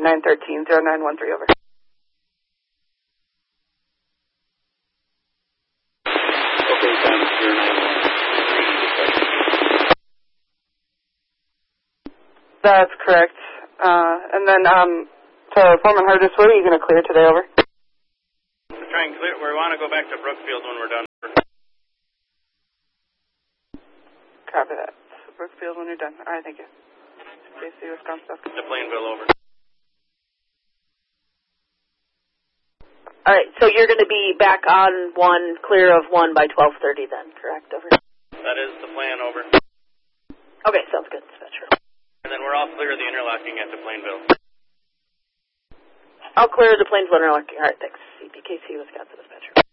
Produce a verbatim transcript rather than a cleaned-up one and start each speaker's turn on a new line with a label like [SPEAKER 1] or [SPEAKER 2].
[SPEAKER 1] nine thirteen, zero nine one three, over.
[SPEAKER 2] Okay, Tom, zero nine one three.
[SPEAKER 1] That's correct. Uh, and then, um, to Foreman Hardis, what are you going to clear today, over?
[SPEAKER 2] We're trying to clear, we want to go back to Brookfield when we're done.
[SPEAKER 1] Copy that. Brookfield when you're done. All right, thank you. K C, Wisconsin.
[SPEAKER 2] To Plainville, over.
[SPEAKER 3] All right, so you're going to be back on one, clear of one by twelve thirty then, correct? Over.
[SPEAKER 2] That is the plan, over.
[SPEAKER 3] Okay, sounds good, dispatcher.
[SPEAKER 2] And then we're all clear of the interlocking at the Plainville.
[SPEAKER 3] I'll clear the Plainville interlocking. All right, thanks. C P K C, Wisconsin, dispatcher.